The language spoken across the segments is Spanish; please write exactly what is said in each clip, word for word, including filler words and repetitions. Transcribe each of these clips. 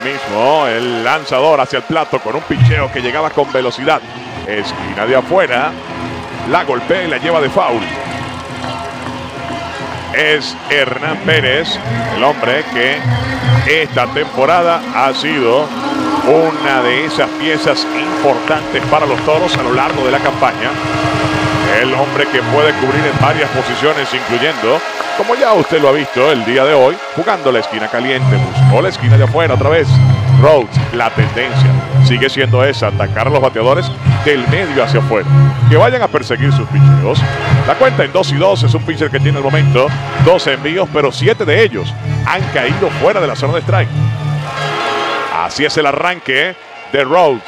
Mismo el lanzador hacia el plato con un picheo que llegaba con velocidad. Esquina de afuera. La golpea y la lleva de foul. Es Hernán Pérez, el hombre que esta temporada ha sido una de esas piezas importantes para los Toros a lo largo de la campaña. El hombre que puede cubrir en varias posiciones, incluyendo, como ya usted lo ha visto el día de hoy, jugando la esquina caliente, buscó la esquina de afuera otra vez. Rhodes, la tendencia sigue siendo esa, atacar a los bateadores del medio hacia afuera, que vayan a perseguir sus picheos. La cuenta en dos y dos, es un pitcher que tiene el momento doce envíos, pero siete de ellos han caído fuera de la zona de strike. Así es el arranque de Rhodes.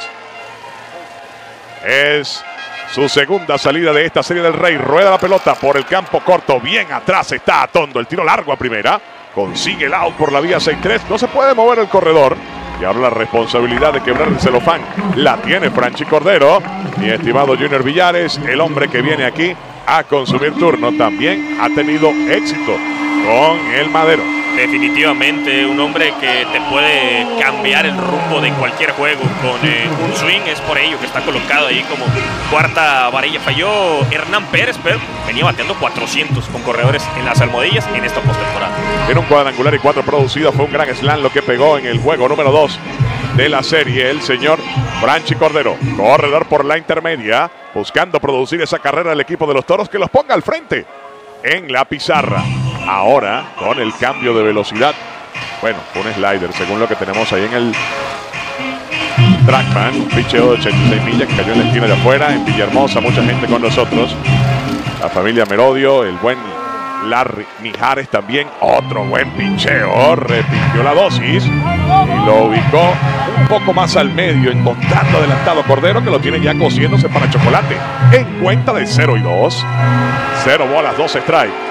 Es su segunda salida de esta serie del Rey. Rueda la pelota por el campo corto. Bien atrás está Atondo. El tiro largo a primera. Consigue el out por la vía seis tres. No se puede mover el corredor. Y ahora la responsabilidad de quebrar el celofán la tiene Franchi Cordero. Mi estimado Junior Villares, el hombre que viene aquí a consumir turno, también ha tenido éxito con el madero. Definitivamente un hombre que te puede cambiar el rumbo de cualquier juego con eh, un swing. Es por ello que está colocado ahí como cuarta varilla. Falló Hernán Pérez, pero venía bateando cuatrocientos con corredores en las almohadillas en esta postemporada. Tiene un cuadrangular y cuatro producidos. Fue un gran slam lo que pegó en el juego número dos de la serie el señor Franchi Cordero. Corredor por la intermedia, buscando producir esa carrera del equipo de los Toros que los ponga al frente en la pizarra. Ahora, con el cambio de velocidad, bueno, un slider, según lo que tenemos ahí en el Trackman, un picheo de ochenta y seis millas que cayó en la esquina de afuera, en Villahermosa, mucha gente con nosotros. La familia Merodio, el buen Larry Mijares también, otro buen picheo, repitió la dosis y lo ubicó un poco más al medio, encontrando adelantado Cordero, que lo tiene ya cociéndose para chocolate, en cuenta de cero y dos. Cero bolas, dos strikes.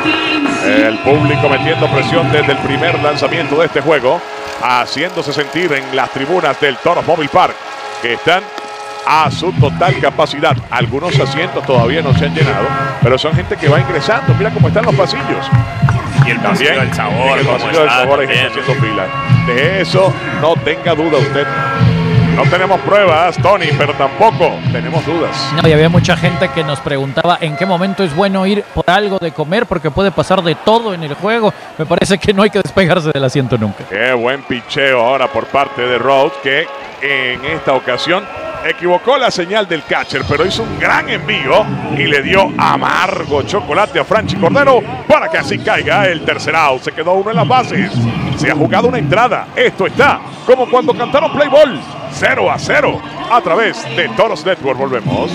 El público metiendo presión desde el primer lanzamiento de este juego, haciéndose sentir en las tribunas del Toros Mobile Park, que están a su total capacidad. Algunos asientos todavía no se han llenado, pero son gente que va ingresando. Mira cómo están los pasillos. Y el pasillo del sabor, el pasillo del sabor hay gente haciendo fila. De eso no tenga duda usted. No tenemos pruebas, Tony, pero tampoco tenemos dudas. No, y había mucha gente que nos preguntaba en qué momento es bueno ir por algo de comer, porque puede pasar de todo en el juego. Me parece que no hay que despegarse del asiento nunca. Qué buen picheo ahora por parte de Rhodes, que en esta ocasión equivocó la señal del catcher, pero hizo un gran envío y le dio amargo chocolate a Franchi Cordero para que así caiga el tercer out. Se quedó uno en las bases. Se ha jugado una entrada. Esto está como cuando cantaron Play Ball. cero a cero a través de Toros Network. Volvemos.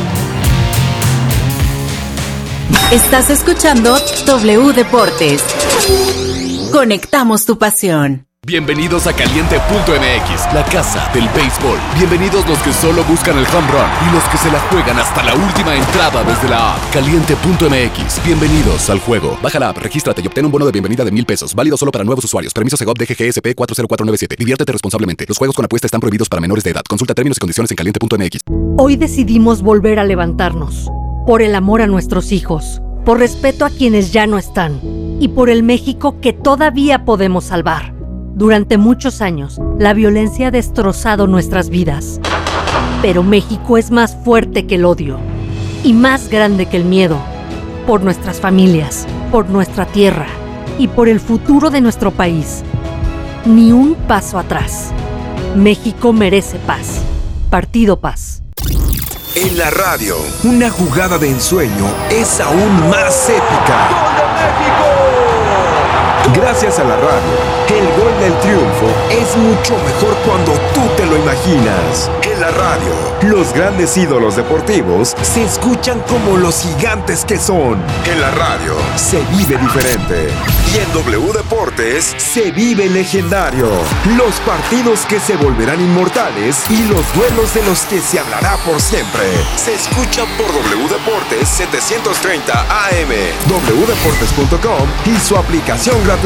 Estás escuchando W Deportes. Conectamos tu pasión. Bienvenidos a Caliente punto M X, la casa del béisbol. Bienvenidos los que solo buscan el home run y los que se la juegan hasta la última entrada desde la app. Caliente punto M X. Bienvenidos al juego. Baja la app, regístrate y obtén un bono de bienvenida de mil pesos. Válido solo para nuevos usuarios. Permiso Segov D G G S P cuatro cero cuatro nueve siete. Diviértete responsablemente. Los juegos con apuesta están prohibidos para menores de edad. Consulta términos y condiciones en Caliente punto M X. Hoy decidimos volver a levantarnos. Por el amor a nuestros hijos. Por respeto a quienes ya no están. Y por el México que todavía podemos salvar. Durante muchos años, la violencia ha destrozado nuestras vidas. Pero México es más fuerte que el odio y más grande que el miedo. Por nuestras familias, por nuestra tierra y por el futuro de nuestro país. Ni un paso atrás. México merece paz. Partido Paz. En la radio, una jugada de ensueño es aún más épica. ¡Gol de México! Gracias a la radio, el gol del triunfo es mucho mejor cuando tú te lo imaginas. En la radio, los grandes ídolos deportivos se escuchan como los gigantes que son. En la radio, se vive diferente. Y en W Deportes, se vive legendario. Los partidos que se volverán inmortales y los duelos de los que se hablará por siempre. Se escuchan por W Deportes setecientos treinta A M, w deportes punto com y su aplicación gratuita.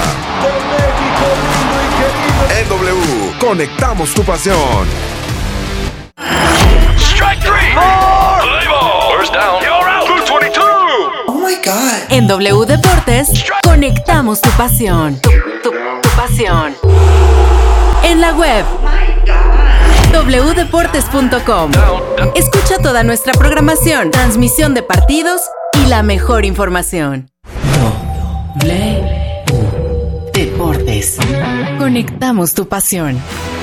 En W, conectamos tu pasión. Strike three. Play ball. First down. You're out. two twenty-two. Oh my God. En W Deportes, conectamos tu pasión. Tu, tu, tu pasión. la web doble u deportes punto com. Escucha toda nuestra programación, transmisión de partidos y la mejor información. W Deportes. Conectamos tu pasión.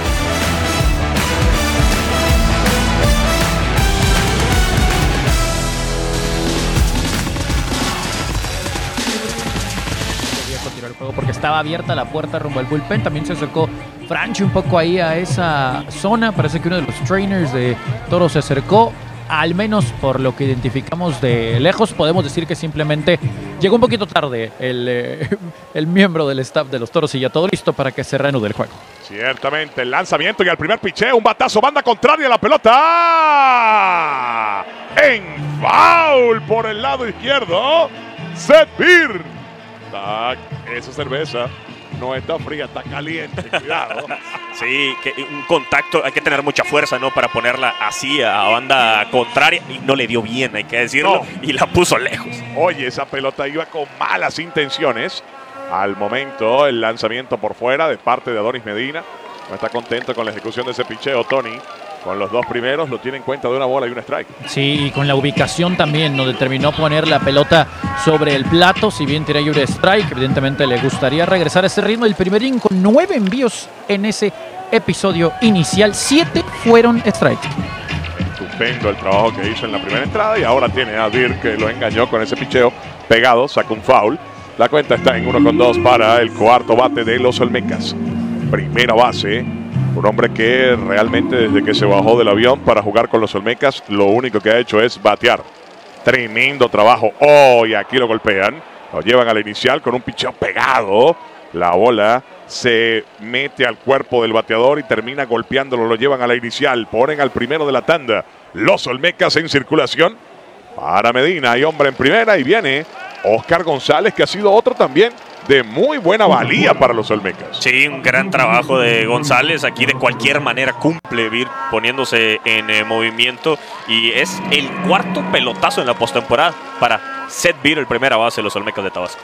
Porque estaba abierta la puerta rumbo al bullpen. También se acercó Franchi un poco ahí a esa zona. Parece que uno de los trainers de Toros se acercó. Al menos por lo que identificamos de lejos, podemos decir que simplemente llegó un poquito tarde el, eh, el miembro del staff de los Toros y ya todo listo para que se reanude el juego. Ciertamente, el lanzamiento y el primer picheo, un batazo, banda contraria, la pelota en foul por el lado izquierdo. Seth Beer. Ah, esa cerveza no está fría, está caliente, cuidado. Sí, que un contacto, hay que tener mucha fuerza, ¿no? Para ponerla así a banda contraria. Y no le dio bien, hay que decirlo. No. Y la puso lejos. Oye, esa pelota iba con malas intenciones. Al momento, el lanzamiento por fuera de parte de Adonis Medina. No está contento con la ejecución de ese picheo, Tony. Con los dos primeros lo tiene en cuenta de una bola y un strike. Sí, y con la ubicación también, no determinó poner la pelota sobre el plato. Si bien tira un strike, evidentemente le gustaría regresar a ese ritmo. El primer inning con nueve envíos en ese episodio inicial. Siete fueron strikes. Estupendo el trabajo que hizo en la primera entrada. Y ahora tiene a Dirk, que lo engañó con ese picheo pegado, saca un foul. La cuenta está en uno con dos para el cuarto bate de los Olmecas. Primera base. Un hombre que realmente desde que se bajó del avión para jugar con los Olmecas, lo único que ha hecho es batear. Tremendo trabajo. Oh, y aquí lo golpean. Lo llevan a la inicial con un picheo pegado. La bola se mete al cuerpo del bateador y termina golpeándolo. Lo llevan a la inicial. Ponen al primero de la tanda. Los Olmecas en circulación. Para Medina. Hay hombre en primera y viene Oscar González, que ha sido otro también de muy buena valía para los Olmecas. Sí, un gran trabajo de González. Aquí de cualquier manera cumple Vir poniéndose en eh, movimiento. Y es el cuarto pelotazo en la postemporada para Seth Beer, el primera base de los Olmecas de Tabasco.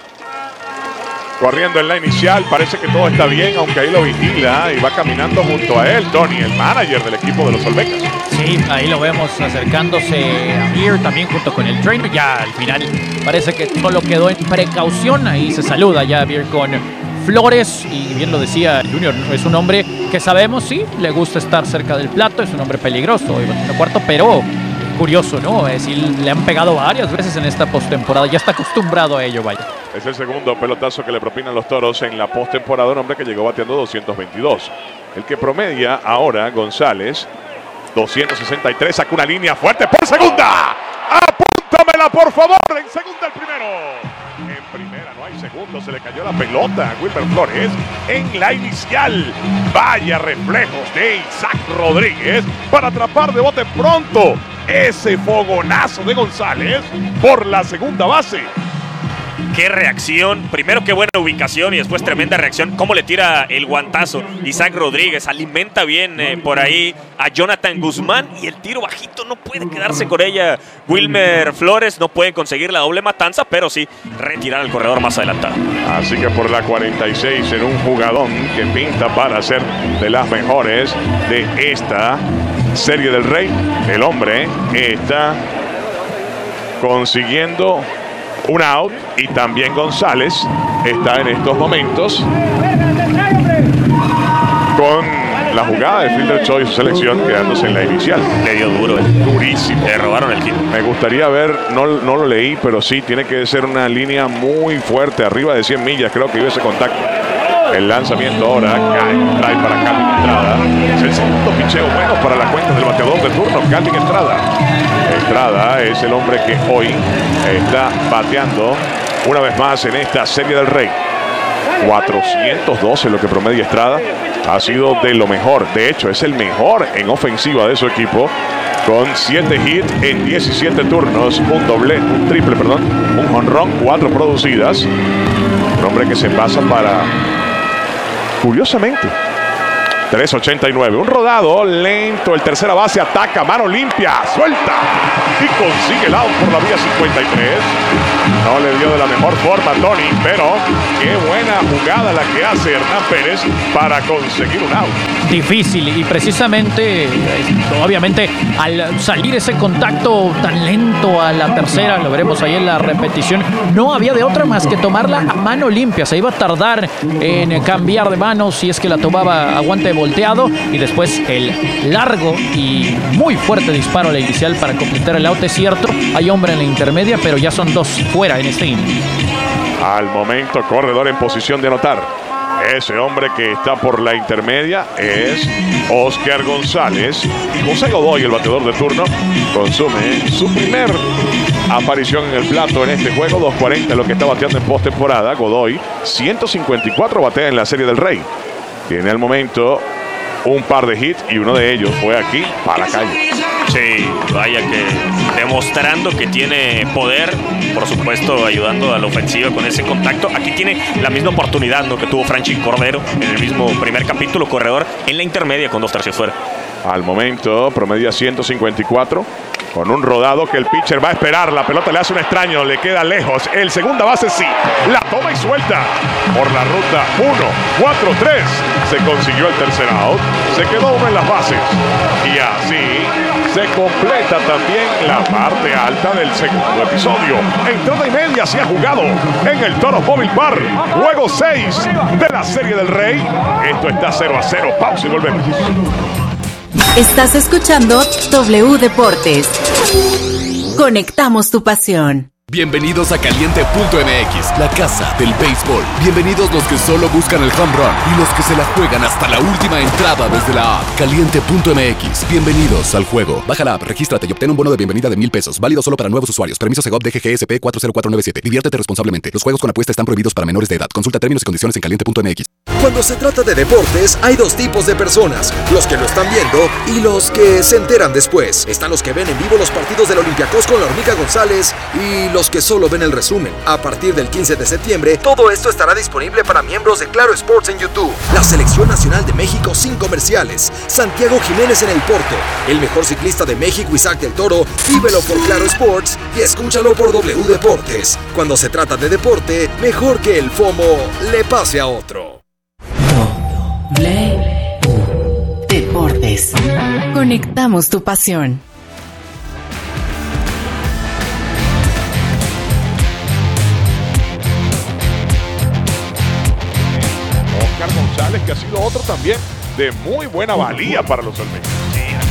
Corriendo en la inicial, parece que todo está bien, aunque ahí lo vigila y va caminando junto a él, Tony, el manager del equipo de los Olmecas. Sí, ahí lo vemos acercándose a Beer también junto con el trainer. Ya al final parece que solo quedó en precaución. Ahí se saluda ya Beer con Flores. Y bien lo decía Junior, es un hombre que sabemos, sí, le gusta estar cerca del plato. Es un hombre peligroso, en el cuarto, pero curioso, ¿no? Es decir, le han pegado varias veces en esta postemporada. Ya está acostumbrado a ello, vaya. Es el segundo pelotazo que le propinan los Toros en la postemporada. Un hombre que llegó bateando doscientos veintidós. El que promedia ahora González, doscientos sesenta y tres, saca una línea fuerte por segunda. ¡Apúntamela, por favor! En segunda el primero. En primera no hay segundo, se le cayó la pelota a Wilmer Flores en la inicial. Vaya reflejos de Isaac Rodríguez para atrapar de bote pronto ese fogonazo de González por la segunda base. Qué reacción, primero qué buena ubicación y después tremenda reacción, cómo le tira el guantazo Isaac Rodríguez, alimenta bien eh, por ahí a Jonathan Guzmán y el tiro bajito no puede quedarse con ella. Wilmer Flores no puede conseguir la doble matanza, pero sí retirar al corredor más adelantado. Así que por la cuarenta y seis en un jugadón que pinta para ser de las mejores de esta Serie del Rey, el hombre está consiguiendo un out y también González está en estos momentos con la jugada de Fielder Choice selección quedándose en la inicial. Le dio duro, eh. Durísimo. Le robaron el kit. Me gustaría ver, no, no lo leí, pero sí tiene que ser una línea muy fuerte, arriba de cien millas, creo que iba ese contacto. El lanzamiento ahora cae, trae para Calvin Estrada. Es el segundo picheo bueno para la cuenta del bateador de turno, Calvin Estrada. Estrada es el hombre que hoy está bateando una vez más en esta Serie del Rey. cuatrocientos doce lo que promedia Estrada. Ha sido de lo mejor. De hecho, es el mejor en ofensiva de su equipo. Con siete hits en diecisiete turnos. Un doble, un triple, perdón. Un jonrón, cuatro producidas. Un hombre que se pasa para... Curiosamente, tres ochenta y nueve. Un rodado lento. El tercera base ataca. Mano limpia. Suelta. Y consigue el out por la vía cincuenta y tres. No le dio de la mejor forma Tony, pero qué buena jugada la que hace Hernán Pérez para conseguir un out. Difícil y precisamente, obviamente, al salir ese contacto tan lento a la tercera, lo veremos ahí en la repetición, no había de otra más que tomarla a mano limpia. Se iba a tardar en cambiar de manos si es que la tomaba a guante volteado, y después el largo y muy fuerte disparo a la inicial para completar el out. Es cierto, hay hombre en la intermedia, pero ya son dos fuera en este inning. Al momento, corredor en posición de anotar. Ese hombre que está por la intermedia es Oscar González. Y José Godoy, el bateador de turno, consume su primer aparición en el plato en este juego. dos cuarenta lo que está bateando en postemporada. Godoy, ciento cincuenta y cuatro batea en la Serie del Rey. Tiene al momento un par de hits y uno de ellos fue aquí para la calle. Sí, vaya que demostrando que tiene poder, por supuesto ayudando a la ofensiva con ese contacto. Aquí tiene la misma oportunidad, ¿no?, que tuvo Franchi Cordero en el mismo primer capítulo, corredor en la intermedia con dos tercios fuera. Al momento promedia ciento cincuenta y cuatro con un rodado que el pitcher va a esperar. La pelota le hace un extraño, le queda lejos. El segunda base sí, la toma y suelta por la ruta uno, cuatro, tres. Se consiguió el tercer out, se quedó uno en las bases y así se completa también la parte alta del segundo episodio. Entrada y media se ha jugado en el Toro Mobile Park. Juego seis de la Serie del Rey. Esto está cero a cero. Pausa y volvemos. Estás escuchando W Deportes. Conectamos tu pasión. Bienvenidos a Caliente punto M X, la casa del béisbol. Bienvenidos los que solo buscan el home run y los que se la juegan hasta la última entrada desde la app. Caliente punto M X, bienvenidos al juego. Baja la app, regístrate y obtén un bono de bienvenida de mil pesos. Válido solo para nuevos usuarios. Permiso Segov D G G S P cuatro cero cuatro nueve siete. Diviértete responsablemente. Los juegos con apuesta están prohibidos para menores de edad. Consulta términos y condiciones en Caliente punto M X. Cuando se trata de deportes, hay dos tipos de personas: los que lo están viendo y los que se enteran después. Están los que ven en vivo los partidos del Olympiacos con la Hormiga González y los que solo ven el resumen. A partir del quince de septiembre, todo esto estará disponible para miembros de Claro Sports en YouTube. La Selección Nacional de México sin comerciales. Santiago Jiménez en el Porto. El mejor ciclista de México, Isaac del Toro. Vívelo por Claro Sports y escúchalo por W Deportes. Cuando se trata de deporte, mejor que el FOMO le pase a otro. W Deportes. Conectamos tu pasión. Oscar González, que ha sido otro también de muy buena valía para los olmecas.